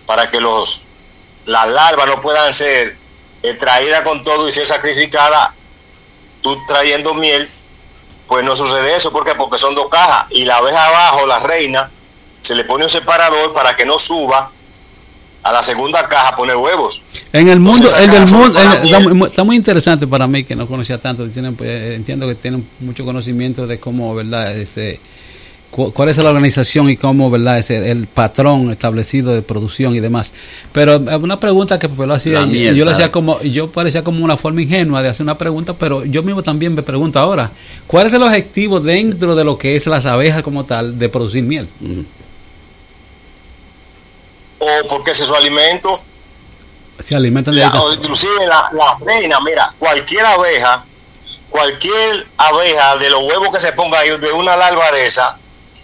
para que las larvas no puedan ser extraídas con todo y ser sacrificadas, tú trayendo miel, pues no sucede eso. ¿Por qué? Porque son 2 cajas y la abeja abajo, la reina, se le pone un separador para que no suba a la segunda caja a poner huevos. En el mundo, está muy interesante para mí, que no conocía tanto. Entiendo que tienen mucho conocimiento de cómo, ¿verdad? Cuál es la organización y cómo, ¿verdad? Es el patrón establecido de producción y demás. Pero una pregunta que lo hacía, yo parecía como una forma ingenua de hacer una pregunta, pero yo mismo también me pregunto ahora, ¿cuál es el objetivo dentro de lo que es las abejas como tal de producir miel? O porque ese es su alimento. Se alimentan de inclusive la reina, mira, cualquier abeja de los huevos que se ponga ahí, de una larva de esa,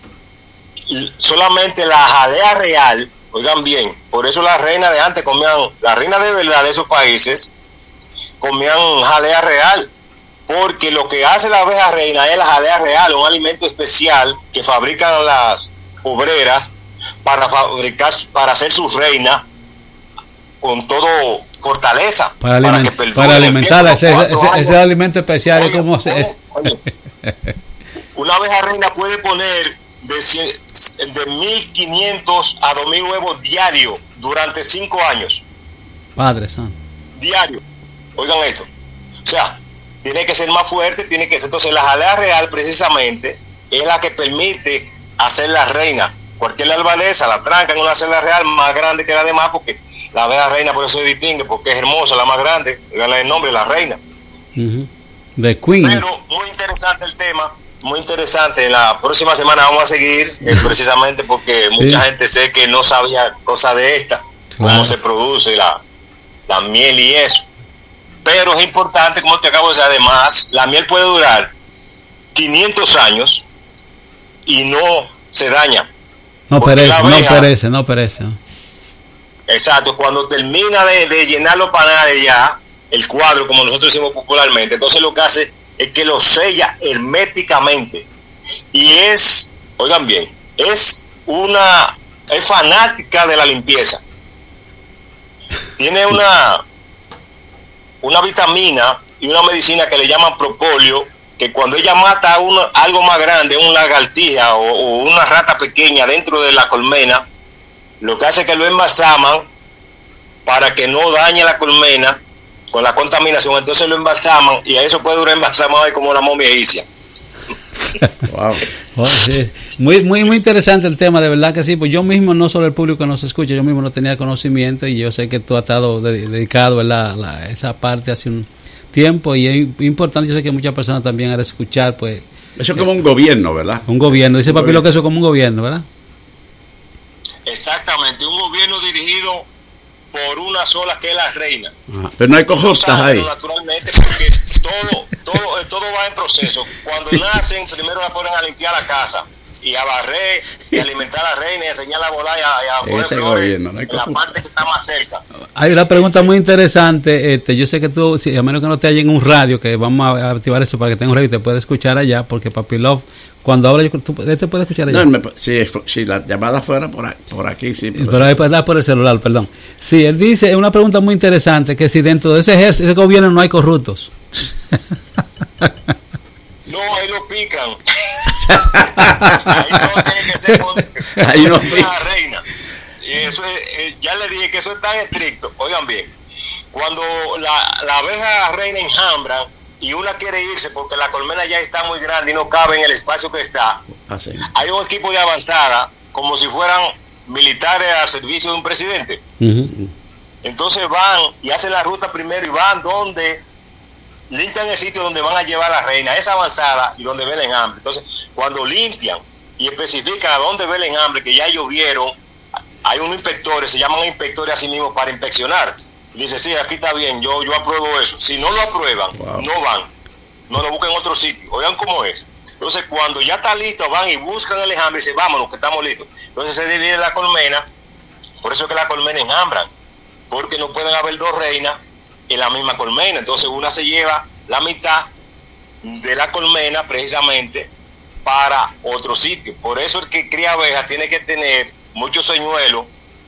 solamente la jalea real, oigan bien, por eso las reinas de antes las reinas de verdad de esos países comían jalea real, porque lo que hace la abeja reina es la jalea real, un alimento especial que fabrican las obreras para hacer su reina con todo fortaleza, para alimentar ese alimento especial. ¿Cómo se una abeja reina puede poner de 1.500 a 2.000 huevos diarios durante 5 años. Padre santo. Diario. Oigan esto. O sea, tiene que ser más fuerte, entonces la jalea real precisamente es la que permite hacer la reina. Cualquier larva de esa la trancan en una celda real más grande que la demás, porque la abeja reina por eso se distingue, porque es hermosa, la más grande, díganle el nombre, la reina. The Queen. Pero muy interesante el tema, muy interesante. La próxima semana vamos a seguir precisamente porque mucha gente sé que no sabía cosas de esta, cómo se produce la miel y eso. Pero es importante, como te acabo de decir, además, la miel puede durar 500 años y no se daña. No perece. Exacto, cuando termina de llenar los panales ya, el cuadro, como nosotros decimos popularmente, entonces lo que hace es que lo sella herméticamente. Y oigan bien, es fanática de la limpieza. Tiene una vitamina y una medicina que le llaman propóleo, que cuando ella mata algo más grande, una lagartija o una rata pequeña dentro de la colmena, lo que hace es que lo embalsaman para que no dañe la colmena con la contaminación. Entonces lo embalsaman y a eso puede durar embalsamado como una momia egipcia. Wow. Sí. Muy interesante el tema, de verdad que sí. Pues yo mismo, no solo el público que nos escucha, yo mismo no tenía conocimiento, y yo sé que tú has estado dedicado a esa parte hace un tiempo, y es importante. Yo sé que muchas personas también al escuchar, pues eso es como un gobierno, ¿verdad? Un gobierno, dice Papi Lo que eso es como un gobierno, ¿verdad? Exactamente, un gobierno dirigido por una sola, que es la reina. Pero no hay corruptas ahí. Naturalmente, porque todo va en proceso. Cuando nacen, primero la ponen a limpiar la casa y a barrer y alimentar a la reina y a enseñarla a volar y a poner flores en la parte que está más cerca. Hay una pregunta muy interesante. Yo sé que tú, a menos que no te haya en un radio, que vamos a activar eso para que tenga un radio y te pueda escuchar allá, porque Papi Love, cuando habla, ¿tú te puedes escuchar allá? No, si la llamada fuera por aquí, sí. Pero ahí por el celular, perdón. Sí, él dice, es una pregunta muy interesante, que si dentro de ese gobierno no hay corruptos. No, ahí lo pican. Ahí todo tiene que ser ahí no la reina. Y eso ya le dije que eso es tan estricto. Oigan bien, cuando la abeja reina enjambra y una quiere irse porque la colmena ya está muy grande y no cabe en el espacio que está, hay un equipo de avanzada, como si fueran militares al servicio de un presidente. Entonces van y hacen la ruta primero y van donde limpian el sitio donde van a llevar a la reina, esa avanzada, y donde ve el enjambre. Entonces, cuando limpian y especifican a dónde ve el enjambre, que ya llovieron, hay unos inspectores, se llaman inspectores así mismo para inspeccionar. Y dice, sí, aquí está bien, yo apruebo eso. Si no lo aprueban, no van, no lo buscan en otro sitio. Oigan cómo es. Entonces, cuando ya está listo, van y buscan el enjambre y dicen, vámonos, que estamos listos. Entonces se divide la colmena, por eso es que la colmena enjambran, porque no pueden haber dos reinas en la misma colmena. Entonces una se lleva la mitad de la colmena precisamente para otro sitio. Por eso el que cría abejas tiene que tener muchos señuelos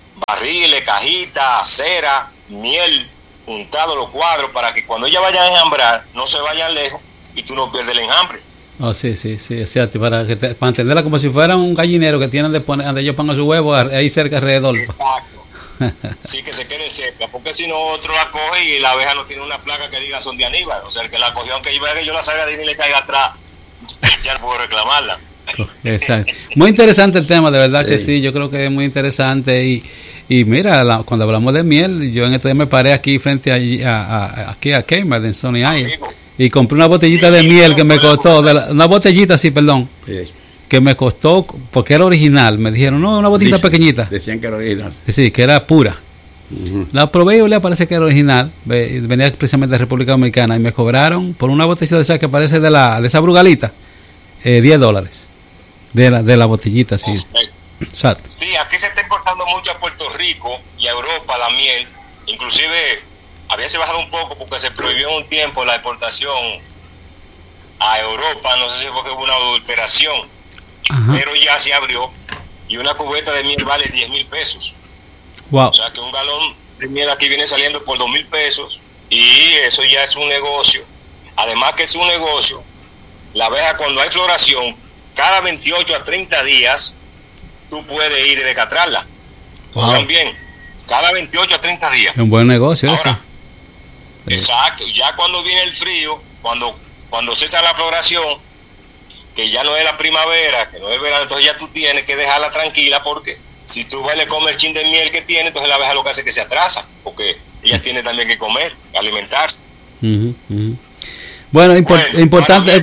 barriles, cajitas, cera, miel, untado los cuadros, para que cuando ellas vayan a enjambrar, no se vayan lejos y tú no pierdes el enjambre. Oh, sí, o sea, para entenderla como si fuera un gallinero que tienen de poner, donde ellos pongan su huevo ahí cerca alrededor. Exacto. Sí, que se quede cerca, porque si no otro la coge y la abeja no tiene una placa que diga son de Aníbal. O sea, el que la cogió, aunque yo la salga de ahí y le caiga atrás, ya no puedo reclamarla. Exacto. Muy interesante el tema, de verdad que sí, yo creo que es muy interesante. Y mira, cuando hablamos de miel, yo en este día me paré aquí frente a Kmart en Sony Island y compré una botellita de miel que me costó, una botellita, sí, perdón. Sí. Que me costó, porque era original, me dijeron, no, una botita pequeñita. Decían que era original. Sí, que era pura. Uh-huh. La probé y le parece que era original, venía precisamente de República Dominicana y me cobraron por una botellita de esa que parece de esa brugalita, $10 de la botellita, sí. Exacto. Sí, aquí se está importando mucho a Puerto Rico y a Europa la miel, inclusive habíase bajado un poco porque se prohibió en un tiempo la exportación a Europa, no sé si fue que hubo una adulteración. Ajá. Pero ya se abrió y una cubeta de miel vale 10,000 pesos. Wow. O sea que un galón de miel aquí viene saliendo por 2,000 pesos y eso ya es un negocio. Además que es un negocio, la abeja cuando hay floración, cada 28 a 30 días tú puedes ir y decatrarla. Wow. También, cada 28 a 30 días. Es un buen negocio. Ahora, eso. Exacto, ya cuando viene el frío, cuando cesa la floración, que ya no es la primavera, que no es el verano, entonces ya tú tienes que dejarla tranquila, porque si tú vas y le comes el chin de miel que tiene, entonces la abeja lo que hace es que se atrasa, porque ella tiene también que comer, alimentarse. Bueno, importante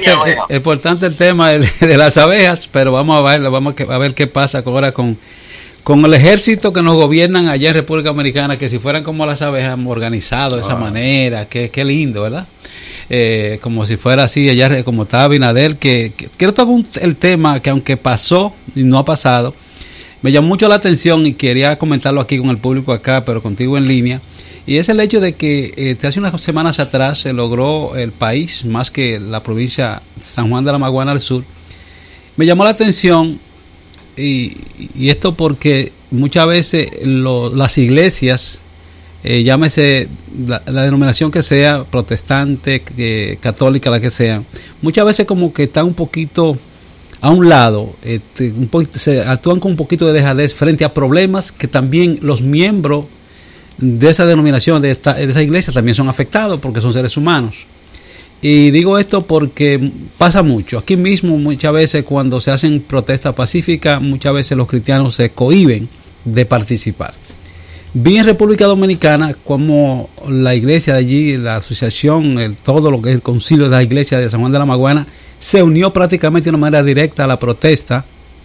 el tema de las abejas, pero vamos a ver qué pasa ahora con el ejército que nos gobiernan allá en República Dominicana, que si fueran como las abejas, organizados de esa manera, qué lindo, ¿verdad? Como si fuera así, allá como estaba Abinader, que quiero tocar el tema que aunque pasó y no ha pasado, me llamó mucho la atención y quería comentarlo aquí con el público acá, pero contigo en línea, y es el hecho de que hace unas semanas atrás se logró el país, más que la provincia San Juan de la Maguana al sur. Me llamó la atención y esto porque muchas veces las iglesias, llámese la denominación que sea, protestante, católica, la que sea, muchas veces como que está un poquito a un lado, se actúan con un poquito de dejadez frente a problemas que también los miembros de esa denominación, de esa iglesia, también son afectados porque son seres humanos. Y digo esto porque pasa mucho. Aquí mismo muchas veces cuando se hacen protestas pacíficas, muchas veces los cristianos se cohíben de participar. Vi en República Dominicana como la iglesia de allí, la asociación, todo lo que es el concilio de la iglesia de San Juan de la Maguana, se unió prácticamente de una manera directa a la protesta.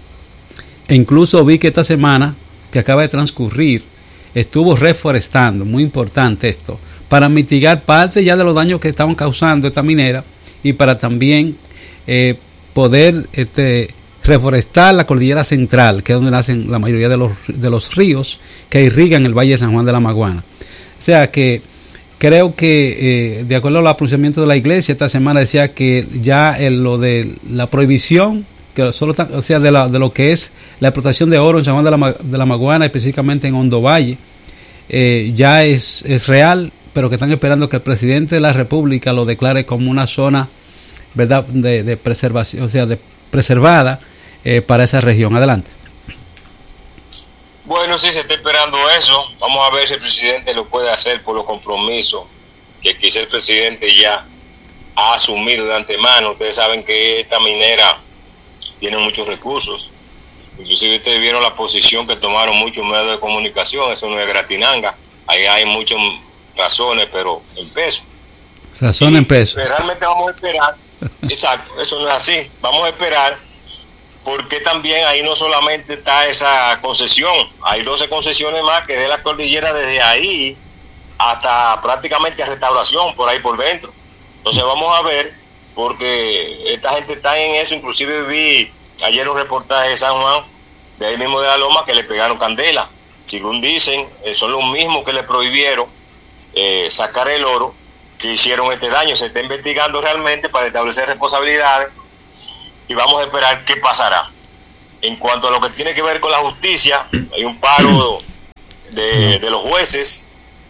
E incluso vi que esta semana que acaba de transcurrir estuvo reforestando, muy importante esto, para mitigar parte ya de los daños que estaban causando esta minera y para también poder reforestar la cordillera central, que es donde nacen la mayoría de los ríos que irrigan el Valle de San Juan de la Maguana. O sea que creo que de acuerdo al pronunciamiento de la iglesia esta semana decía que ya lo de la prohibición, que solo o sea de lo que es la explotación de oro en San Juan de la Maguana, específicamente en Hondo Valle, ya es real, pero que están esperando que el presidente de la República lo declare como una zona, ¿verdad?, de preservación, o sea, de preservada para esa región. Adelante. Bueno, sí, se está esperando eso. Vamos a ver si el presidente lo puede hacer por los compromisos que quizá el presidente ya ha asumido de antemano. Ustedes saben que esta minera tiene muchos recursos. Inclusive ustedes vieron la posición que tomaron muchos medios de comunicación. Eso no es gratinanga. Ahí hay muchas razones, pero en peso. Razón en peso. Realmente vamos a esperar. Exacto, eso no es así. Vamos a esperar, porque también ahí no solamente está esa concesión, hay 12 concesiones más que de la cordillera desde ahí hasta prácticamente a Restauración, por ahí por dentro. Entonces vamos a ver, porque esta gente está en eso. Inclusive vi ayer un reportaje de San Juan, de ahí mismo de la Loma, que le pegaron candela. Según dicen, son los mismos que le prohibieron sacar el oro, que hicieron este daño. Se está investigando realmente para establecer responsabilidades y vamos a esperar qué pasará. En cuanto a lo que tiene que ver con la justicia, hay un paro de los jueces,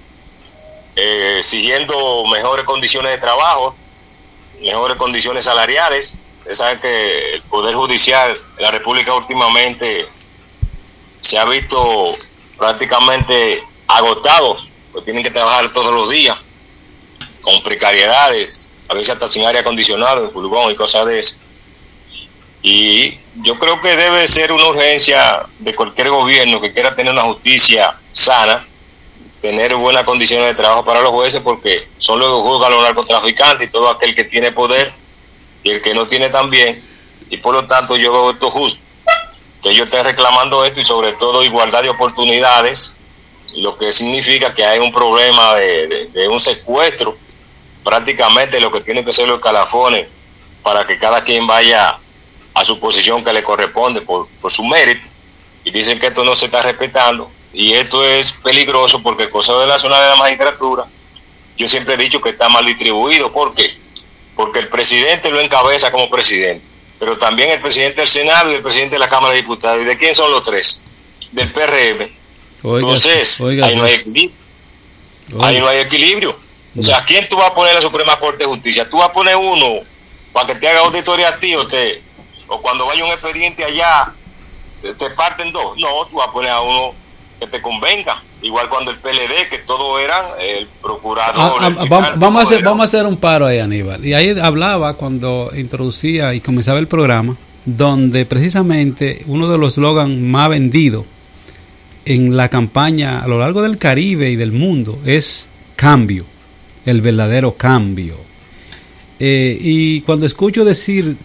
exigiendo mejores condiciones de trabajo, mejores condiciones salariales. Ustedes saben que el Poder Judicial de la República últimamente se ha visto prácticamente agotado, pues tienen que trabajar todos los días, con precariedades, a veces hasta sin aire acondicionado, en furgón y cosas de eso. Y yo creo que debe ser una urgencia de cualquier gobierno que quiera tener una justicia sana, tener buenas condiciones de trabajo para los jueces, porque son los que juzgan a los narcotraficantes y todo aquel que tiene poder y el que no tiene también. Y por lo tanto yo veo esto justo, que ellos estén reclamando esto, y sobre todo igualdad de oportunidades, lo que significa que hay un problema de un secuestro, prácticamente lo que tienen que ser los escalafones para que cada quien vaya a su posición que le corresponde por su mérito, y dicen que esto no se está respetando, y esto es peligroso porque el Consejo Nacional de la Magistratura, yo siempre he dicho que está mal distribuido. ¿Por qué? Porque el presidente lo encabeza como presidente, pero también el presidente del Senado y el presidente de la Cámara de Diputados. ¿Y de quién son los tres? Del PRM. Entonces, ahí no hay equilibrio. Ahí no hay equilibrio. O sea, ¿a quién tú vas a poner en la Suprema Corte de Justicia? ¿Tú vas a poner uno para que te haga auditoría a ti, o cuando vaya un expediente allá te parten dos? No, tú vas a poner a uno que te convenga. Igual cuando el PLD, que todos eran el procurador. Vamos a hacer un paro ahí, Aníbal. Y ahí hablaba cuando introducía y comenzaba el programa, donde precisamente uno de los slogans más vendidos en la campaña a lo largo del Caribe y del mundo es cambio, el verdadero cambio. Y cuando te escucho decir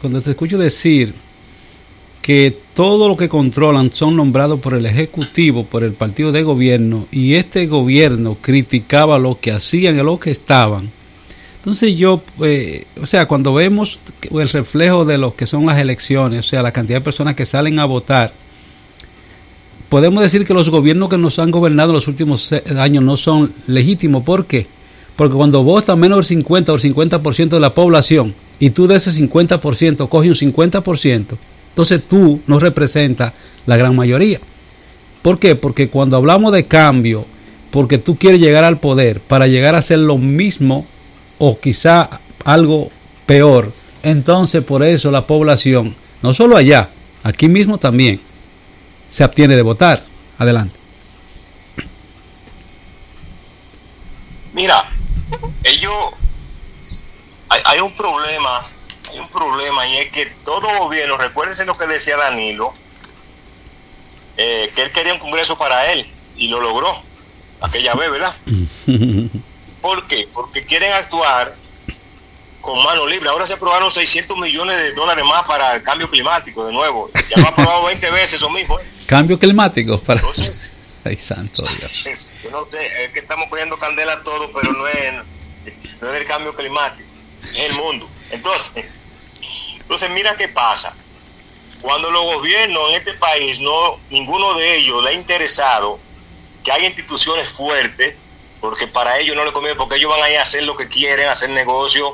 que todo lo que controlan son nombrados por el Ejecutivo, por el partido de gobierno, y este gobierno criticaba lo que hacían y lo que estaban, entonces yo, o sea, cuando vemos el reflejo de lo que son las elecciones, o sea, la cantidad de personas que salen a votar, podemos decir que los gobiernos que nos han gobernado en los últimos años no son legítimos. ¿Por qué? Porque cuando vota menos del 50 o el 50% de la población, y tú de ese 50% coges un 50%, entonces tú no representas la gran mayoría. ¿Por qué? Porque cuando hablamos de cambio, porque tú quieres llegar al poder para llegar a hacer lo mismo o quizá algo peor, entonces por eso la población, no solo allá, aquí mismo también, se abstiene de votar. Adelante. Mira, hay un problema, y es que todo gobierno, recuérdense lo que decía Danilo, que él quería un Congreso para él, y lo logró, aquella vez, ¿verdad? ¿Por qué? Porque quieren actuar con mano libre. Ahora se aprobaron $600 millones más para el cambio climático, de nuevo. Ya lo han aprobado 20 veces eso mismo. ¿Cambio climático? Entonces, ay, santo Dios. Yo no sé, es que estamos poniendo candela a todo, pero no es el cambio climático, es el mundo. Entonces mira qué pasa. Cuando los gobiernos en este país, ninguno de ellos le ha interesado que haya instituciones fuertes, porque para ellos no les conviene, porque ellos van a ir a hacer lo que quieren, a hacer negocio,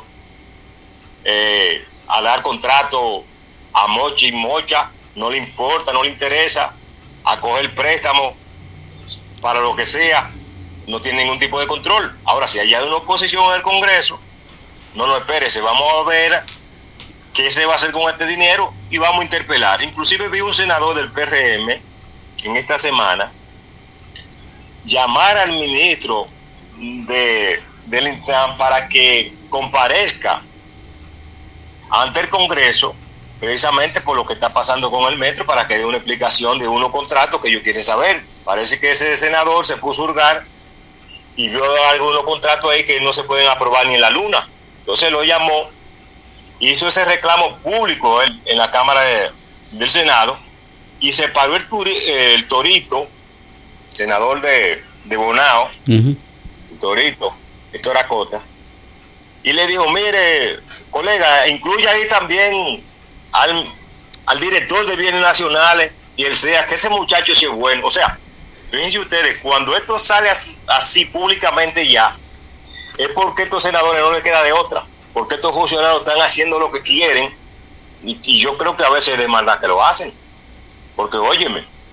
a dar contrato a mocha y mocha, no le importa, no le interesa, a coger préstamos para lo que sea, no tiene ningún tipo de control. Ahora, si hay una oposición en el Congreso, no, espérese, vamos a ver qué se va a hacer con este dinero y vamos a interpelar. Inclusive vi un senador del PRM en esta semana llamar al ministro del Intran para que comparezca ante el Congreso, precisamente por lo que está pasando con el metro, para que dé una explicación de unos contratos que ellos quieren saber. Parece que ese senador se puso a hurgar y vio algunos contratos ahí que no se pueden aprobar ni en la luna. Entonces lo llamó, hizo ese reclamo público en la Cámara del Senado, y se paró el Torito, senador de Bonao, el Torito, Héctor Acosta, y le dijo: mire, colega, incluya ahí también al director de Bienes Nacionales y el SEA, que ese muchacho sí es bueno. O sea, fíjense ustedes, cuando esto sale así públicamente ya, es porque a estos senadores no les queda de otra, porque estos funcionarios están haciendo lo que quieren, y yo creo que a veces es de maldad que lo hacen, porque óyeme,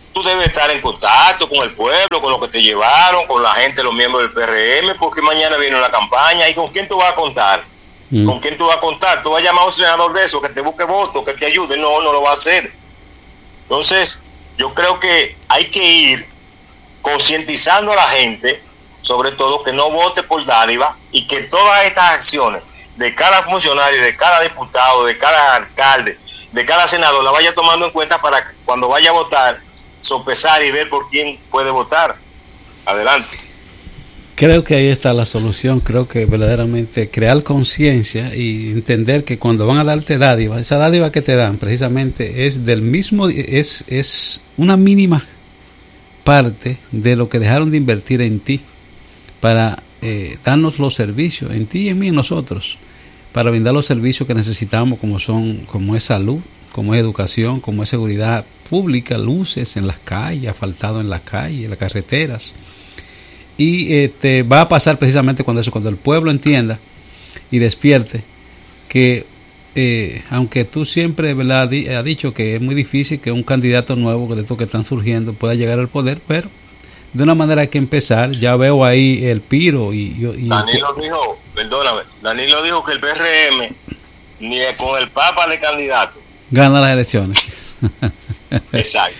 tú debes estar en contacto con el pueblo, con lo que te llevaron, con la gente, los miembros del PRM, porque mañana viene una campaña. ¿Y con quién tú vas a contar? ¿Con quién tú vas a contar? ¿Tú vas a llamar a un senador de eso que te busque votos, que te ayude? No lo va a hacer. Entonces, yo creo que hay que ir concientizando a la gente, sobre todo que no vote por dádiva, y que todas estas acciones de cada funcionario, de cada diputado, de cada alcalde, de cada senador, la vaya tomando en cuenta para que cuando vaya a votar, sopesar y ver por quién puede votar. Adelante. Creo que ahí está la solución. Creo que verdaderamente crear conciencia y entender que cuando van a darte dádiva, esa dádiva que te dan precisamente es del mismo, es una mínima parte de lo que dejaron de invertir en ti para darnos los servicios, en ti y en mí, en nosotros, para brindar los servicios que necesitamos, como es salud, como es educación, como es seguridad pública, luces en las calles, asfaltado en las calles, en las carreteras. Y va a pasar precisamente cuando el pueblo entienda y despierte que aunque tú siempre, ¿verdad?, has dicho que es muy difícil que un candidato nuevo de estos que están surgiendo pueda llegar al poder, pero de una manera hay que empezar. Ya veo ahí el Piro y Danilo dijo, perdóname, Danilo dijo que el PRM ni con el Papa de candidato gana las elecciones. Exacto,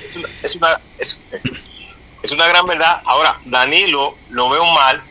es una gran verdad. Ahora, Danilo lo veo mal,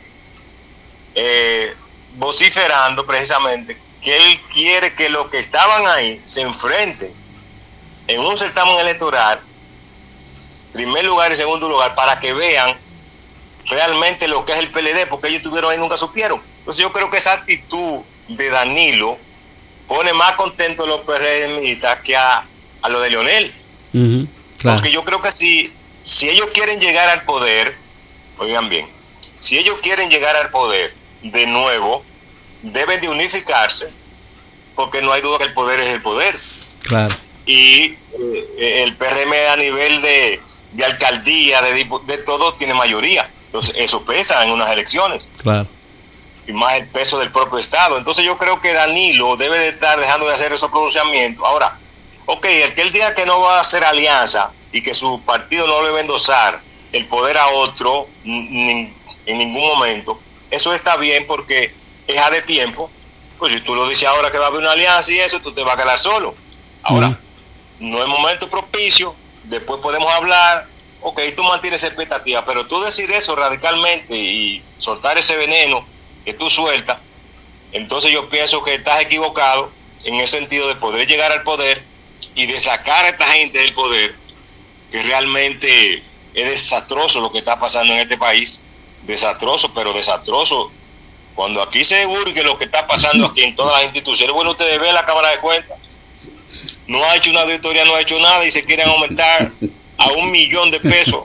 vociferando precisamente que él quiere que los que estaban ahí se enfrenten en un certamen electoral, primer lugar y segundo lugar, para que vean realmente lo que es el PLD, porque ellos estuvieron ahí y nunca supieron. Entonces yo creo que esa actitud de Danilo pone más contento a los PRMistas que a lo de Leonel. Claro. Porque yo creo que si ellos quieren llegar al poder, oigan bien, si ellos quieren llegar al poder de nuevo, deben de unificarse, porque no hay duda que el poder es el poder. Claro. Y el PRM a nivel de alcaldía, de todo, tiene mayoría. Entonces eso pesa en unas elecciones. Claro. Y más el peso del propio Estado. Entonces yo creo que Danilo debe de estar dejando de hacer esos pronunciamientos. Ahora, el que él diga que no va a hacer alianza y que su partido no le va a endosar el poder a otro en ningún momento, eso está bien, porque es a de tiempo. Pues si tú lo dices ahora que va a haber una alianza y eso, tú te vas a quedar solo. Ahora, no es momento propicio, después podemos hablar. Tú mantienes esa expectativa, pero tú decir eso radicalmente y soltar ese veneno que tú sueltas, entonces yo pienso que estás equivocado en el sentido de poder llegar al poder y de sacar a esta gente del poder, que realmente es desastroso lo que está pasando en este país. Desastroso, pero desastroso. Cuando aquí se divulgue lo que está pasando aquí en todas las instituciones, bueno, ustedes ven la Cámara de Cuentas, no ha hecho una auditoría, no ha hecho nada, y se quieren aumentar a $1,000,000 de pesos.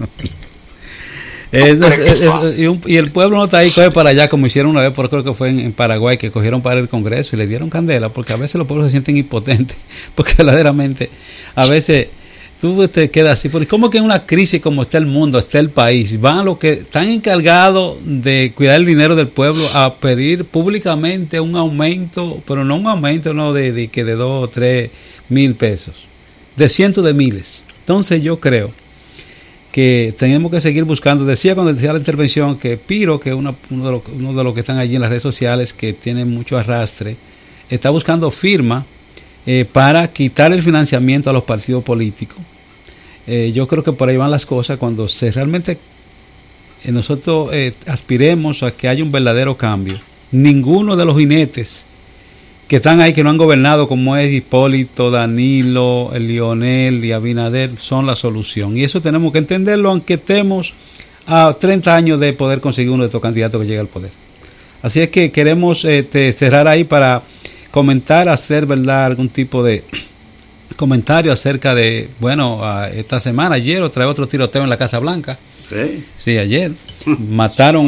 Y el pueblo no está ahí, coge para allá, como hicieron una vez, creo que fue en Paraguay, que cogieron para el Congreso y le dieron candela, porque a veces los pueblos se sienten impotentes, porque verdaderamente a veces tú te quedas así, porque como que en una crisis como está el mundo, está el país, van los que están encargados de cuidar el dinero del pueblo a pedir públicamente un aumento, pero no un aumento de 2 o 3 mil pesos, de cientos de miles. Entonces yo creo que tenemos que seguir buscando. Cuando decía la intervención que Piro, que es uno de los que están allí en las redes sociales, que tiene mucho arrastre, está buscando firma para quitar el financiamiento a los partidos políticos. Yo creo que por ahí van las cosas. Cuando realmente nosotros aspiremos a que haya un verdadero cambio, ninguno de los jinetes que están ahí, que no han gobernado, como es Hipólito, Danilo, Leonel y Abinader, son la solución. Y eso tenemos que entenderlo, aunque estemos a 30 años de poder conseguir uno de estos candidatos que llegue al poder. Así es que queremos cerrar ahí para comentar, hacer, ¿verdad?, algún tipo de comentario acerca de, esta semana, ayer, otra vez otro tiroteo en la Casa Blanca. Sí, ayer mataron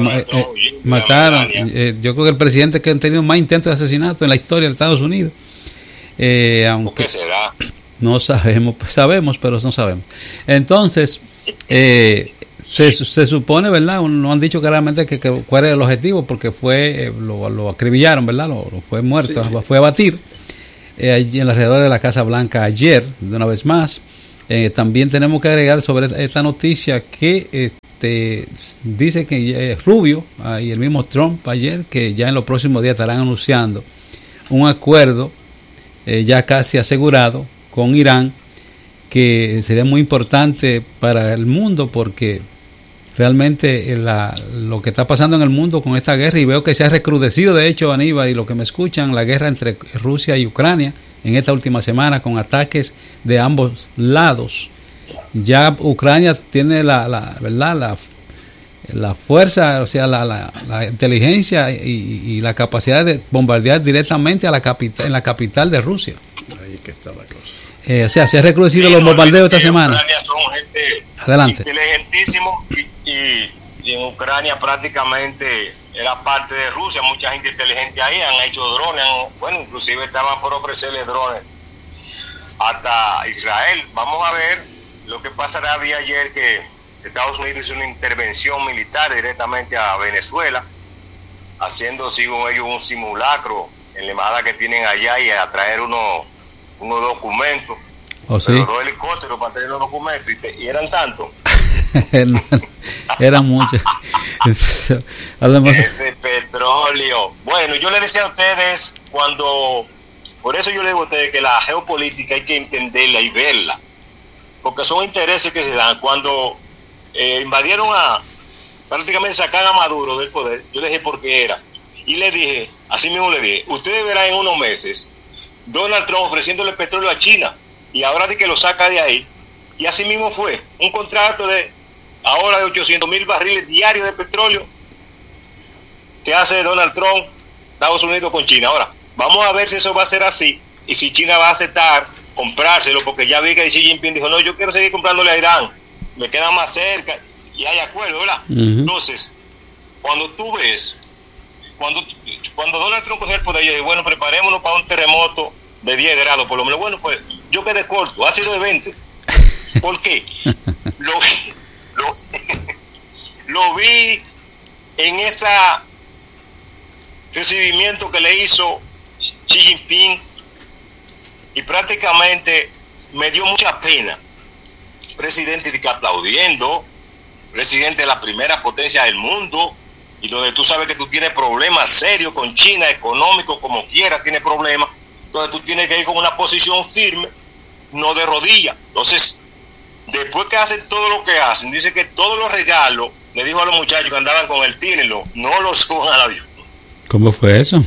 yo creo que el presidente que ha tenido más intentos de asesinato en la historia de Estados Unidos. Aunque ¿por qué será? No sabemos, pero no sabemos. Entonces se supone, ¿verdad? No han dicho claramente que cuál era el objetivo, porque lo acribillaron, ¿verdad? Lo fue muerto, sí. Fue a batir allí en alrededor de la Casa Blanca ayer, de una vez más. También tenemos que agregar sobre esta noticia que dice que Rubio y el mismo Trump ayer, que ya en los próximos días estarán anunciando un acuerdo ya casi asegurado con Irán, que sería muy importante para el mundo, porque realmente lo que está pasando en el mundo con esta guerra, y veo que se ha recrudecido, de hecho, Aníbal, y lo que me escuchan, la guerra entre Rusia y Ucrania en esta última semana, con ataques de ambos lados. Ya Ucrania tiene la fuerza, o sea, la inteligencia y la capacidad de bombardear directamente a en la capital de Rusia. Ahí es que está la cosa. O sea, se ha recrudecido los bombardeos esta semana. Ucrania son gente adelante, inteligentísimo, y en Ucrania prácticamente era parte de Rusia. Mucha gente inteligente ahí, han hecho drones, bueno, inclusive estaban por ofrecerles drones hasta Israel. Vamos a ver lo que pasará. Vi ayer que Estados Unidos hizo una intervención militar directamente a Venezuela, haciendo, según ellos, un simulacro en la embajada que tienen allá, y a traer unos documentos. ¿Sí? Pero 2 helicópteros para traer los documentos, y eran tantos. Eran muchos. Petróleo. Bueno, yo le decía a ustedes por eso yo le digo a ustedes que la geopolítica hay que entenderla y verla, porque son intereses que se dan. Cuando invadieron prácticamente sacar a Maduro del poder, yo le dije por qué era, y le dije, así mismo le dije, ustedes verán en unos meses Donald Trump ofreciéndole petróleo a China, y ahora de que lo saca de ahí, y así mismo fue, un contrato de 800,000 barriles diarios de petróleo que hace Donald Trump, Estados Unidos con China. Ahora, vamos a ver si eso va a ser así, y si China va a aceptar comprárselo, porque ya vi que Xi Jinping dijo, no, yo quiero seguir comprándole a Irán, me queda más cerca, y hay acuerdo, ¿verdad? Uh-huh. Entonces, cuando tú ves, cuando Donald Trump cogió el poder, yo dije, bueno, preparémonos para un terremoto de 10 grados, por lo menos. Bueno, pues yo quedé corto, ha sido de 20. ¿Por qué? Lo vi en ese recibimiento que le hizo Xi Jinping, y prácticamente me dio mucha pena. Presidente de que aplaudiendo, presidente de la primera potencia del mundo, y donde tú sabes que tú tienes problemas serios con China, económico, como quiera, tienes problemas, entonces tú tienes que ir con una posición firme, no de rodillas. Entonces, después que hacen todo lo que hacen, dice que todos los regalos, le dijo a los muchachos que andaban con él, tírenlo, no los suban al avión. ¿Cómo fue eso?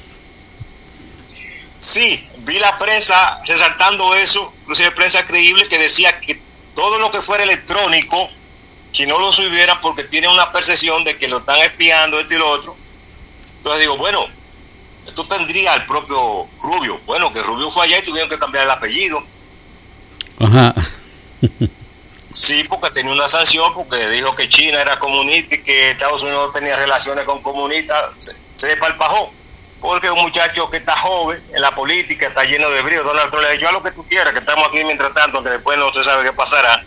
Sí, vi la prensa resaltando eso, inclusive prensa creíble, que decía que todo lo que fuera electrónico, que no lo subieran porque tienen una percepción de que lo están espiando, esto y lo otro. Entonces digo, bueno, esto tendría el propio Rubio. Bueno, que Rubio fue allá y tuvieron que cambiar el apellido. Ajá. Sí, porque tenía una sanción, porque dijo que China era comunista y que Estados Unidos no tenía relaciones con comunistas. Se despalpajó, porque un muchacho que está joven en la política, está lleno de brío. Donald Trump le dijo, haz lo que tú quieras, que estamos aquí mientras tanto, que después no se sabe qué pasará.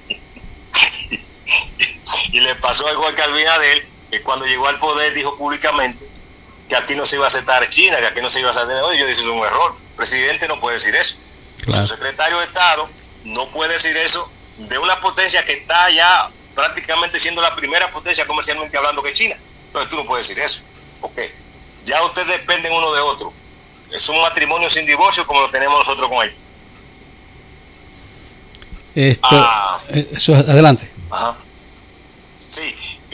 Y le pasó igual que al Abinader, que cuando llegó al poder dijo públicamente que aquí no se iba a aceptar China, que aquí no se iba a aceptar. Yo dije, eso es un error. El presidente no puede decir eso. Claro. Su secretario de Estado no puede decir eso de una potencia que está ya prácticamente siendo la primera potencia comercialmente hablando que China. Entonces tú no puedes decir eso. Okay. Ya ustedes dependen uno de otro. Es un matrimonio sin divorcio como lo tenemos nosotros con Haití. Eso, adelante. Ajá. Sí,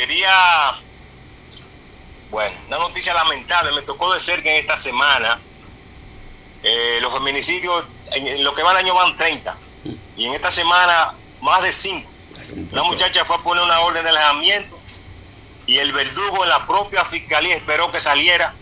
bueno, una noticia lamentable, me tocó de cerca en esta semana. Los feminicidios, en lo que va el año van 30, y en esta semana más de 5. Una muchacha fue a poner una orden de alejamiento, y el verdugo en la propia fiscalía esperó que saliera.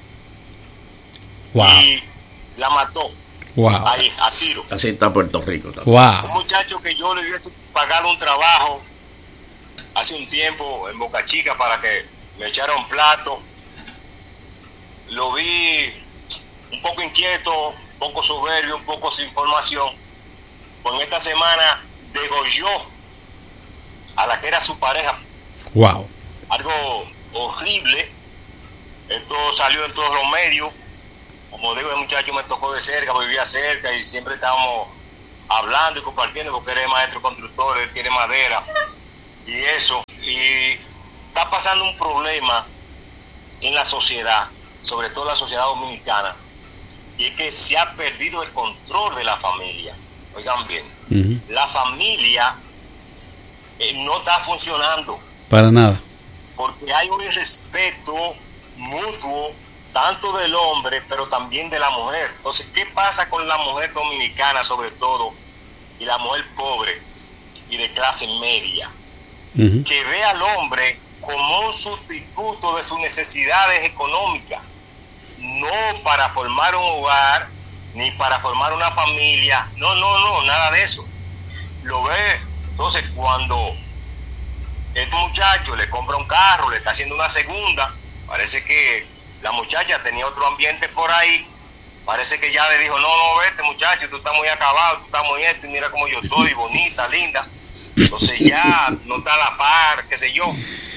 Wow. Y la mató. Wow. Ahí, a tiro. Así está Puerto Rico también. Wow. Un muchacho que yo le hubiese pagado un trabajo hace un tiempo en Boca Chica para que me echara un plato. Lo vi un poco inquieto, un poco soberbio, un poco sin información. Pues en esta semana degolló a la que era su pareja. Wow. Algo horrible. Esto salió en todos los medios. Como digo, el muchacho me tocó de cerca, vivía cerca y siempre estábamos hablando y compartiendo, porque él es maestro constructor, él tiene madera y eso, y está pasando un problema en la sociedad, sobre todo la sociedad dominicana, y es que se ha perdido el control de la familia. Oigan bien, la familia no está funcionando para nada, porque hay un irrespeto mutuo tanto del hombre pero también de la mujer. Entonces, ¿qué pasa con la mujer dominicana sobre todo y la mujer pobre y de clase media? Que ve al hombre como un sustituto de sus necesidades económicas, no para formar un hogar ni para formar una familia, no, nada de eso. Lo ve. Entonces, cuando este muchacho le compra un carro, le está haciendo una segunda, parece que la muchacha tenía otro ambiente por ahí, parece que ya le dijo, no, vete muchacho, tú estás muy acabado, tú estás muy esto, y mira cómo yo estoy, bonita, linda. Entonces ya no está a la par, qué sé yo.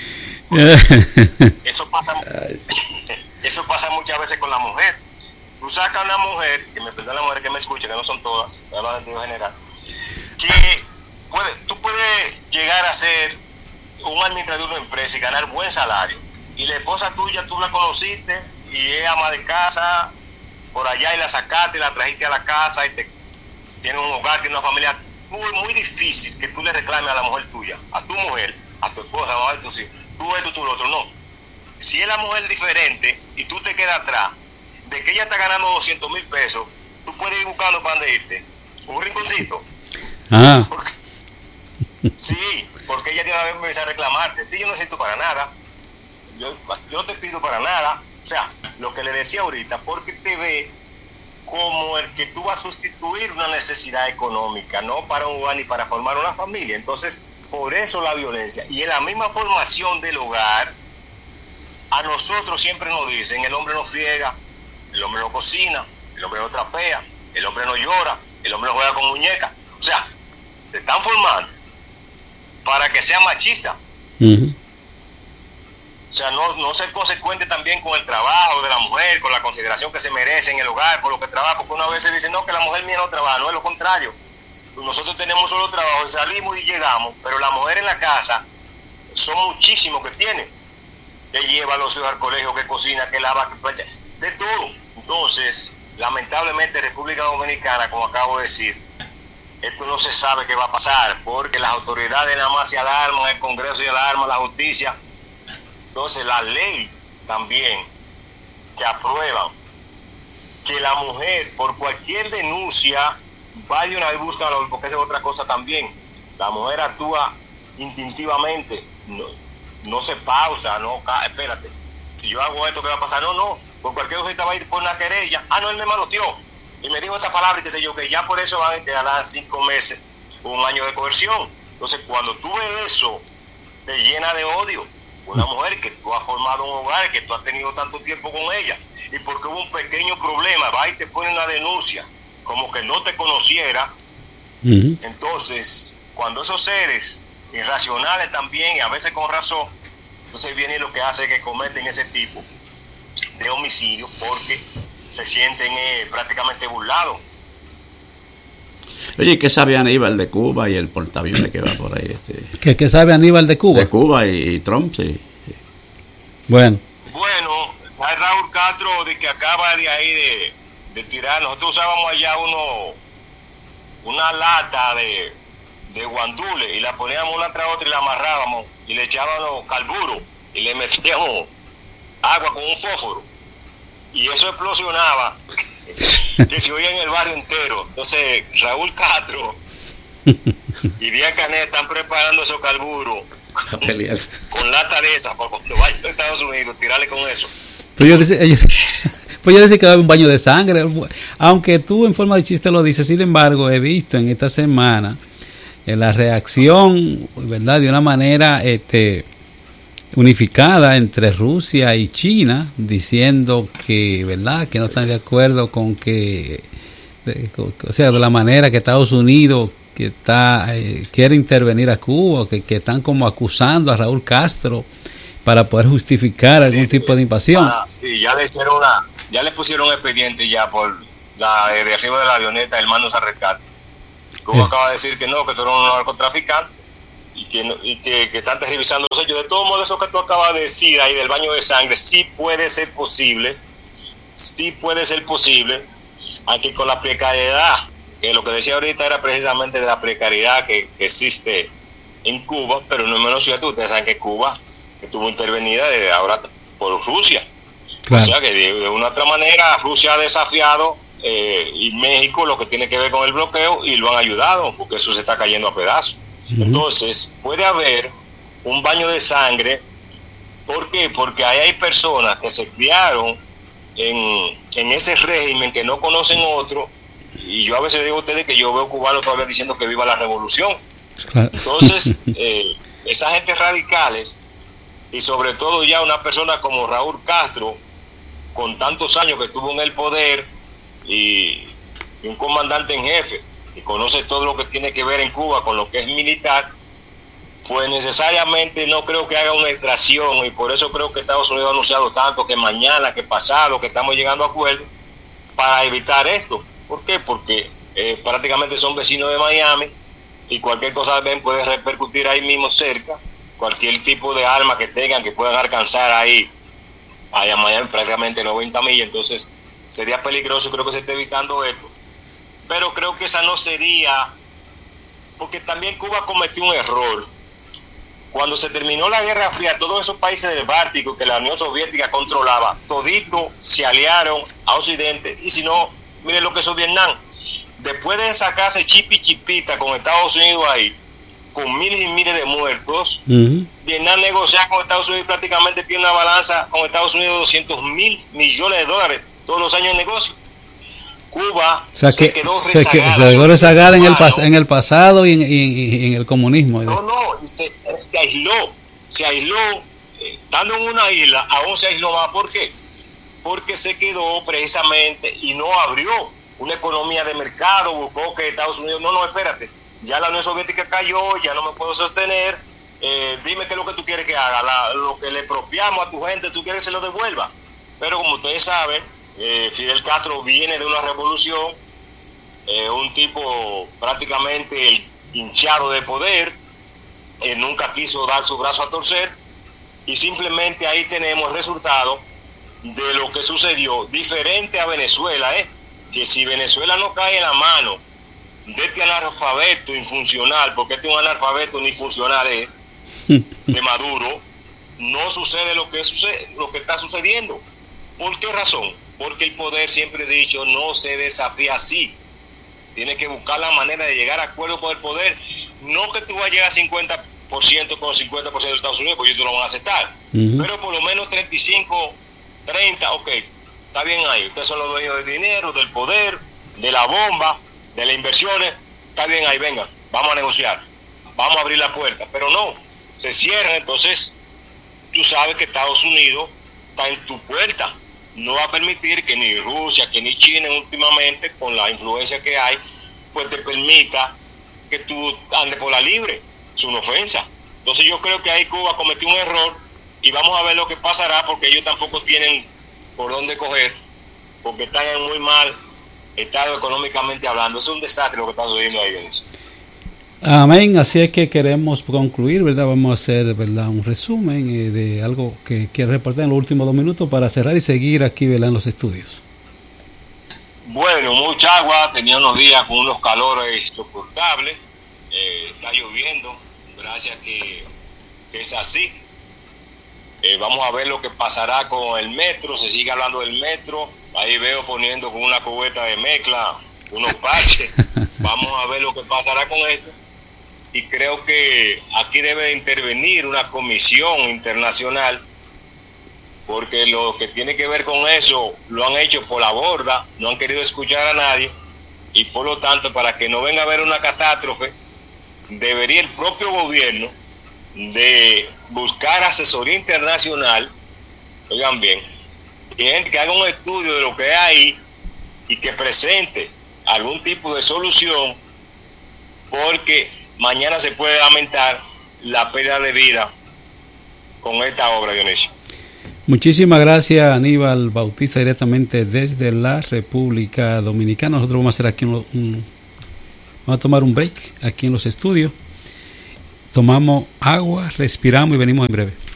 Eso pasa muchas veces con la mujer. Tú sacas a una mujer, que me perdona la mujer que me escucha, que no son todas, hablo de sentido general, que tú puedes llegar a ser un administrador de una empresa y ganar buen salario, y la esposa tuya tú la conociste y es ama de casa por allá y la sacaste y la trajiste a la casa y tiene un hogar, tiene una familia. Es muy difícil que tú le reclames a la mujer tuya, a tu mujer, a tu esposa, a la mamá de tus hijos, tú esto, tú lo otro. No, si es la mujer diferente y tú te quedas atrás de que ella está ganando 200,000 pesos, tú puedes ir buscando para dónde irte, un rinconcito. Sí, porque ella tiene que empezar a reclamarte. Yo no necesito para nada, yo no te pido para nada. O sea, lo que le decía ahorita, porque te ve como el que tú vas a sustituir una necesidad económica, no para un hogar ni para formar una familia. Entonces, por eso la violencia. Y en la misma formación del hogar, a nosotros siempre nos dicen, el hombre no friega, el hombre no cocina, el hombre no trapea, el hombre no llora, el hombre no juega con muñecas. O sea, te están formando para que sea machista. O sea, no ser consecuente también con el trabajo de la mujer, con la consideración que se merece en el hogar, por lo que trabaja, porque una vez se dice, no, que la mujer mía no trabaja, no, es lo contrario. Nosotros tenemos solo trabajo, salimos y llegamos, pero la mujer en la casa son muchísimos que tienen, que lleva a los hijos al colegio, que cocina, que lava, que plancha, de todo. Entonces, lamentablemente, República Dominicana, como acabo de decir, esto no se sabe qué va a pasar, porque las autoridades nada más se alarman, el Congreso se alarma, la justicia. Entonces la ley también que aprueban que la mujer por cualquier denuncia vaya una vez busca, porque esa es otra cosa también. La mujer actúa instintivamente, no se pausa, no, espérate, si yo hago esto, ¿qué va a pasar? No, por cualquier cosita va a ir por una querella. No, él me manoteó y me dijo esta palabra y qué sé yo, que ya por eso van a ganar 5 meses o un año de coerción. Entonces cuando tú ves eso, te llena de odio. Una mujer que tú has formado un hogar, que tú has tenido tanto tiempo con ella, y porque hubo un pequeño problema, va y te pone una denuncia, como que no te conociera. Entonces, cuando esos seres irracionales también, y a veces con razón, entonces viene lo que hace que cometen ese tipo de homicidios, porque se sienten prácticamente burlados. Oye, ¿qué sabe Aníbal de Cuba y el portaaviones que va por ahí? ¿Qué sabe Aníbal de Cuba? De Cuba y Trump, sí. Bueno, hay Raúl Castro de que acaba de ahí de tirar. Nosotros usábamos allá una lata de guandule y la poníamos una tras otra y la amarrábamos y le echábamos carburo y le metíamos agua con un fósforo y eso explosionaba. Que se oía en el barrio entero. Entonces Raúl Castro y Díaz Canel están preparando esos carburos con lata de esas para cuando vaya a Estados Unidos tirarle con eso. Pues yo decía que va a haber un baño de sangre, aunque tú en forma de chiste lo dices. Sin embargo, he visto en esta semana la reacción, ¿verdad?, de una manera unificada entre Rusia y China, diciendo que, ¿verdad?, que no están de acuerdo con que, o sea, de la manera que Estados Unidos quiere intervenir a Cuba, que están como acusando a Raúl Castro para poder justificar algún tipo de invasión. Y ya le pusieron expediente ya por la de arriba de la avioneta, el mando al rescate. Cuba acaba de decir que no, que tú eres un narcotraficante y que están revisando los hechos. De todos modos, eso que tú acabas de decir ahí del baño de sangre, sí puede ser posible, aunque con la precariedad, que lo que decía ahorita era precisamente de la precariedad que existe en Cuba, pero no es menos cierto. Ustedes saben que Cuba estuvo intervenida desde ahora por Rusia. Claro. O sea que de una otra manera Rusia ha desafiado y México lo que tiene que ver con el bloqueo, y lo han ayudado porque eso se está cayendo a pedazos. Entonces puede haber un baño de sangre. ¿Por qué? Porque ahí hay personas que se criaron en ese régimen, que no conocen otro, y yo a veces digo a ustedes que yo veo cubanos todavía diciendo que viva la revolución. Claro. Entonces esa gente radicales, y sobre todo ya una persona como Raúl Castro, con tantos años que estuvo en el poder, y un comandante en jefe, y conoce todo lo que tiene que ver en Cuba con lo que es militar, pues necesariamente no creo que haga una extracción, y por eso creo que Estados Unidos ha anunciado tanto, que mañana, que pasado, que estamos llegando a acuerdos para evitar esto. ¿Por qué? Porque prácticamente son vecinos de Miami, y cualquier cosa ven puede repercutir ahí mismo cerca, cualquier tipo de arma que tengan que puedan alcanzar ahí a Miami, prácticamente 90 millas, entonces sería peligroso. Creo que se está evitando esto, pero creo que esa no sería, porque también Cuba cometió un error. Cuando se terminó la Guerra Fría, todos esos países del Báltico que la Unión Soviética controlaba, todito se aliaron a Occidente, y si no, miren lo que hizo Vietnam. Después de sacarse chipita con Estados Unidos ahí, con miles y miles de muertos, Vietnam negocia con Estados Unidos y prácticamente tiene una balanza con Estados Unidos de $200 millones todos los años de negocio. Cuba se quedó rezagada en el pasado y en el comunismo. Se aisló, estando en una isla, aún se aisló más. ¿Por qué? Porque se quedó precisamente y no abrió una economía de mercado, buscó que Estados Unidos, no, espérate, ya la Unión Soviética cayó, ya no me puedo sostener, dime qué es lo que tú quieres que haga, lo que le expropiamos a tu gente, tú quieres que se lo devuelva. Pero como ustedes saben, Fidel Castro viene de una revolución, un tipo prácticamente hinchado de poder, nunca quiso dar su brazo a torcer, y simplemente ahí tenemos el resultado de lo que sucedió, diferente a Venezuela, que si Venezuela no cae en la mano de este analfabeto infuncional, porque este es un analfabeto ni funcional de Maduro, no sucede lo que está sucediendo. ¿Por qué razón? Porque el poder, siempre he dicho, no se desafía así. Tiene que buscar la manera de llegar a acuerdos con el poder. No que tú vayas a llegar a 50% con 50% de Estados Unidos, porque ellos no lo van a aceptar. Pero por lo menos 35, 30, ok, está bien ahí. Ustedes son los dueños del dinero, del poder, de la bomba, de las inversiones. Está bien ahí, venga, vamos a negociar. Vamos a abrir la puerta. Pero no, se cierran. Entonces, tú sabes que Estados Unidos está en tu puerta. No va a permitir que ni Rusia, que ni China últimamente, con la influencia que hay, pues te permita que tú andes por la libre. Es una ofensa. Entonces yo creo que ahí Cuba cometió un error, y vamos a ver lo que pasará, porque ellos tampoco tienen por dónde coger, porque están en muy mal estado económicamente hablando. Es un desastre lo que está sucediendo ahí, Dionisio. Amén. Así es que queremos concluir, ¿verdad? Vamos a hacer, ¿verdad?, un resumen de algo que quiero reportar en los últimos 2 minutos para cerrar y seguir aquí, ¿verdad?, en los estudios. Bueno, mucha agua, tenía unos días con unos calores insoportables, está lloviendo, gracias que es así. Vamos a ver lo que pasará con el metro, se sigue hablando del metro, ahí veo poniendo con una cubeta de mezcla unos pases. Vamos a ver lo que pasará con esto, y creo que aquí debe intervenir una comisión internacional, porque lo que tiene que ver con eso lo han hecho por la borda, no han querido escuchar a nadie, y por lo tanto, para que no venga a haber una catástrofe, debería el propio gobierno de buscar asesoría internacional, oigan bien, y gente que haga un estudio de lo que hay y que presente algún tipo de solución, porque mañana se puede lamentar la pérdida de vida con esta obra, Dionisio. Muchísimas gracias, Aníbal Bautista, directamente desde la República Dominicana. Nosotros vamos a hacer aquí Vamos a tomar un break aquí en los estudios. Tomamos agua, respiramos y venimos en breve.